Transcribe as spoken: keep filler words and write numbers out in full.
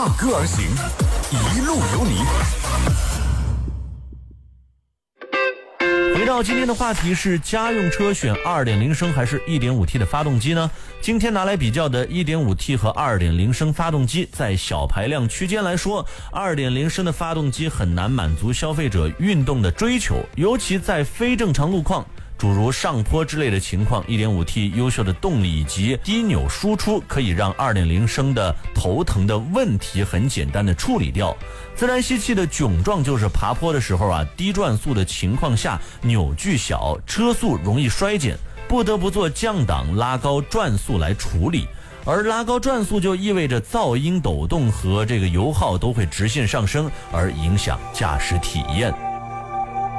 踏歌而行，一路有你。 回到今天的话题是家用车选 二点零 升还是 一点五 T 的发动机呢？今天拿来比较的 一点五 T 和 二点零 升发动机，在小排量区间来说 二点零 升的发动机很难满足消费者运动的追求，尤其在非正常路况诸如上坡之类的情况 ，一点五 T 优秀的动力以及低扭输出可以让 二点零 升的头疼的问题很简单的处理掉。自然吸气的窘状就是爬坡的时候啊，低转速的情况下扭矩小，车速容易衰减，不得不做降档拉高转速来处理。而拉高转速就意味着噪音抖动和这个油耗都会直线上升，而影响驾驶体验。